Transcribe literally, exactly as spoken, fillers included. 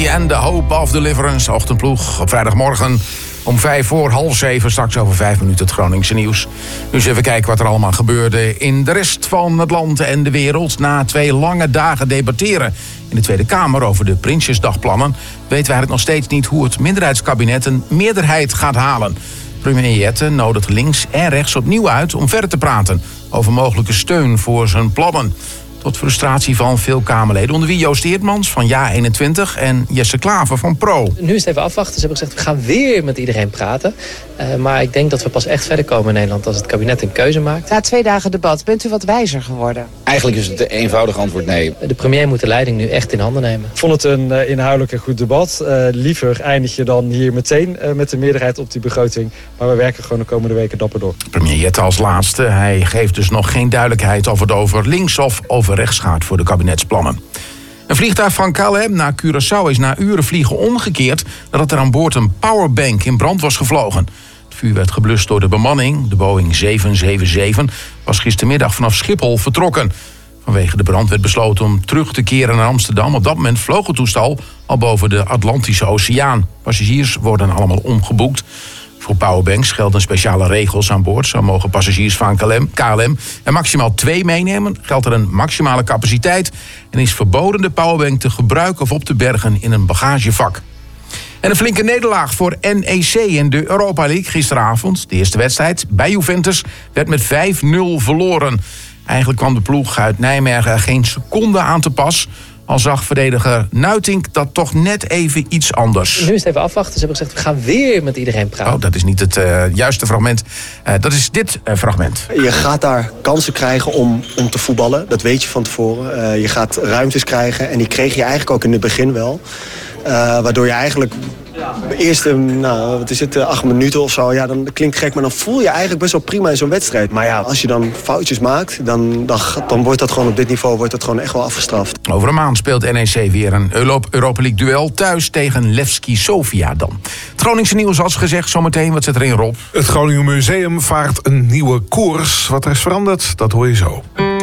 and the Hope of Deliverance. Ochtendploeg op vrijdagmorgen om vijf voor half zeven. Straks over vijf minuten het Groningse nieuws. Nu eens even kijken wat er allemaal gebeurde in de rest van het land en de wereld. Na twee lange dagen debatteren in de Tweede Kamer over de Prinsjesdagplannen weten we eigenlijk nog steeds niet hoe het minderheidskabinet een meerderheid gaat halen. Premier Jette nodigt links en rechts opnieuw uit om verder te praten over mogelijke steun voor zijn plannen. Tot frustratie van veel Kamerleden, onder wie Joost Eertmans van Ja eenentwintig en Jesse Klaver van Pro. Nu is het even afwachten. Ze hebben gezegd, we gaan weer met iedereen praten. Uh, maar ik denk dat we pas echt verder komen in Nederland als het kabinet een keuze maakt. Na twee dagen debat, bent u wat wijzer geworden? Eigenlijk is het een eenvoudig antwoord nee. De premier moet de leiding nu echt in handen nemen. Ik vond het een uh, inhoudelijk en goed debat. Uh, liever eindig je dan hier meteen uh, met de meerderheid op die begroting. Maar we werken gewoon de komende weken dapper door. Premier Jette als laatste. Hij geeft dus nog geen duidelijkheid of het over links of over rechts gaat voor de kabinetsplannen. Een vliegtuig van K L M naar Curaçao is na uren vliegen omgekeerd nadat er aan boord een powerbank in brand was gevlogen. Het vuur werd geblust door de bemanning. De Boeing zeven zeven zeven was gistermiddag vanaf Schiphol vertrokken. Vanwege de brand werd besloten om terug te keren naar Amsterdam. Op dat moment vloog het toestel al boven de Atlantische Oceaan. Passagiers worden allemaal omgeboekt. Voor powerbanks gelden speciale regels aan boord. Zo mogen passagiers van K L M er maximaal twee meenemen. Geldt er een maximale capaciteit en is verboden de powerbank te gebruiken of op te bergen in een bagagevak. En een flinke nederlaag voor N E C in de Europa League gisteravond. De eerste wedstrijd bij Juventus werd met vijf nul verloren. Eigenlijk kwam de ploeg uit Nijmegen er geen seconde aan te pas. Al zag verdediger Nuitink dat toch net even iets anders. Nu is het even afwachten. Ze hebben gezegd, we gaan weer met iedereen praten. Oh, dat is niet het uh, juiste fragment. Uh, dat is dit uh, fragment. Je gaat daar kansen krijgen om, om te voetballen. Dat weet je van tevoren. Uh, je gaat ruimtes krijgen. En die kreeg je eigenlijk ook in het begin wel. Uh, waardoor je eigenlijk de eerste, nou, wat is het, acht minuten of zo, ja, dan klinkt gek, maar dan voel je eigenlijk best wel prima in zo'n wedstrijd. Maar ja, als je dan foutjes maakt, dan, dan, dan wordt dat gewoon op dit niveau wordt dat gewoon echt wel afgestraft. Over een maand speelt N E C weer een Europa League duel thuis tegen Levski Sofia dan. Het Groningse nieuws als gezegd, zometeen, wat zit erin, Rob? Het Groningen Museum vaart een nieuwe koers. Wat er is veranderd, dat hoor je zo.